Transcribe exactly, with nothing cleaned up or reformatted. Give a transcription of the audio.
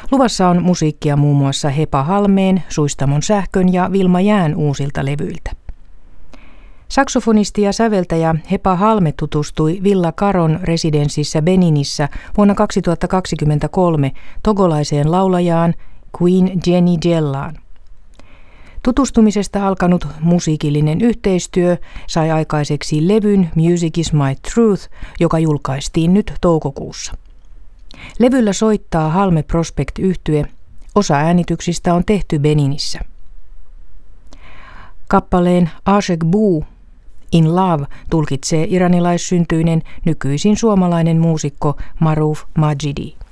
Luvassa on musiikkia muun muassa Hepa Halmeen, Suistamon Sähkön ja Vilma Jään uusilta levyiltä. Saksofonisti ja säveltäjä Hepa Halme tutustui Villa Caron residenssissä Beninissä vuonna kaksituhattakaksikymmentäkolme togolaiseen laulajaan Queen Jenny Jellaan. Tutustumisesta alkanut musiikillinen yhteistyö sai aikaiseksi levyn Music is my truth, joka julkaistiin nyt toukokuussa. Levyllä soittaa Halme Prospect-yhtye. Osa äänityksistä on tehty Beninissä. Kappaleen Ashek Boo In Love tulkitsee iranilaissyntyinen nykyisin suomalainen muusikko Maruf Majidi.